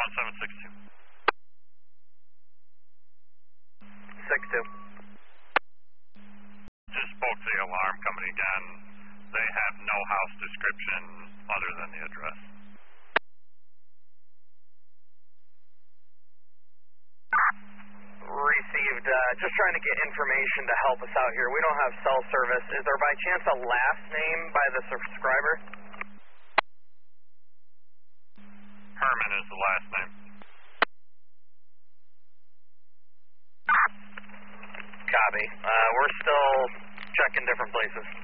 1762. 62. Just spoke to the alarm company again. They have no house description other than the address. Received. Just trying to get information to help us out here. We don't have cell service. Is there by chance a last name by the subscriber? Herman is the last name. Copy. We're still checking different places.